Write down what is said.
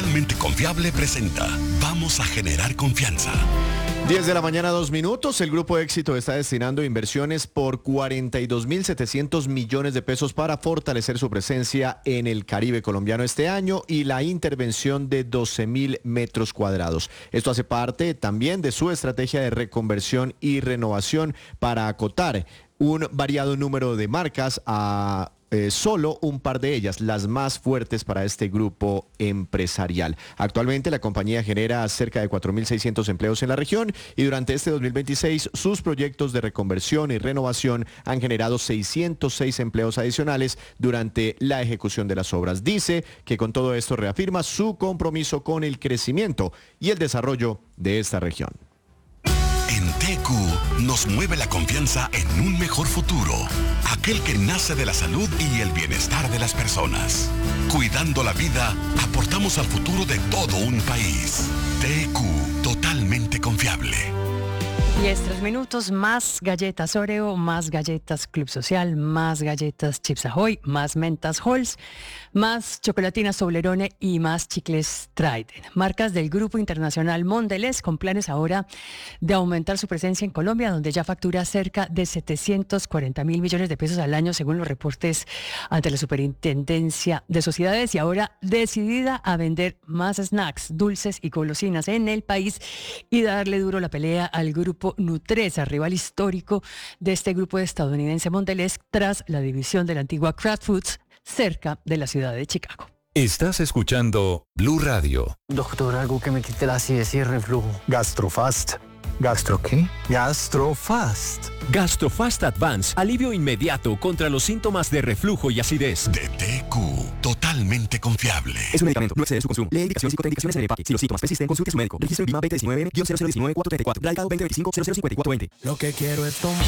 Totalmente Confiable presenta Vamos a generar confianza. 10 de la mañana, 2 minutos. El Grupo Éxito está destinando inversiones por 42.700 millones de pesos para fortalecer su presencia en el Caribe colombiano este año y la intervención de 12.000 metros cuadrados. Esto hace parte también de su estrategia de reconversión y renovación para acotar un variado número de marcas a solo un par de ellas, las más fuertes para este grupo empresarial. Actualmente la compañía genera cerca de 4.600 empleos en la región y durante este 2026 sus proyectos de reconversión y renovación han generado 606 empleos adicionales durante la ejecución de las obras. Dice que con todo esto reafirma su compromiso con el crecimiento y el desarrollo de esta región. En TQ nos mueve la confianza en un mejor futuro, aquel que nace de la salud y el bienestar de las personas. Cuidando la vida, aportamos al futuro de todo un país. TQ, totalmente confiable. 3 minutos, más galletas Oreo, más galletas Club Social, más galletas Chips Ahoy, más mentas Halls, más chocolatinas Toblerone y más chicles Trident. Marcas del Grupo Internacional Mondelez con planes ahora de aumentar su presencia en Colombia, donde ya factura cerca de 740.000 millones de pesos al año, según los reportes ante la Superintendencia de Sociedades, y ahora decidida a vender más snacks, dulces y golosinas en el país y darle duro la pelea al grupo Nutresa, rival histórico de este grupo estadounidense Mondelez, tras la división de la antigua Kraft Foods cerca de la ciudad de Chicago. Estás escuchando Blue Radio. Doctor, algo que me quite la acidez y el reflujo. Gastrofast. ¿Gastro qué? Gastrofast. Gastrofast Advance, alivio inmediato contra los síntomas de reflujo y acidez. De TQ, totalmente confiable. Es un medicamento, no excede su consumo. Lee indicaciones y contraindicaciones en el empaque. Si los síntomas persisten, consulte a su médico. Registro en BIMA 2019-0019-434. Radicado 2025-005420. Lo que quiero es tomar.